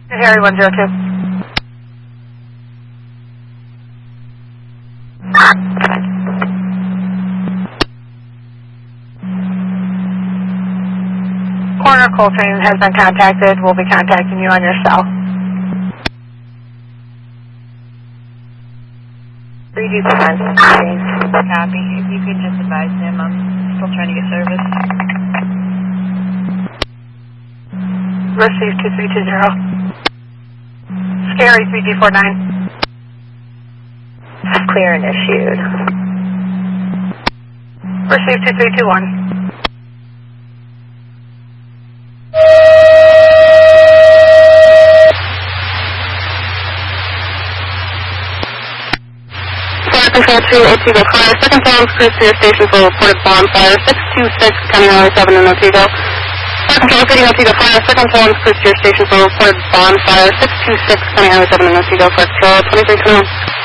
Harry 102. Coroner Coltrane has been contacted. We'll be contacting you on your cell. 3D presents. Copy. If you could just advise him, I'm still trying to get service. Receive 2320. Scary 3249. Clear and issued. Receive 2321. Control 2, Otsego Car, second phone, cruise to your station for reported bonfire, 626 County Highway 7 in Otsego. Fire Control City, Otsego Car, second phone, cruise to your station for reported bonfire, 626 County Highway 7 in Otsego, Fire Control 2321.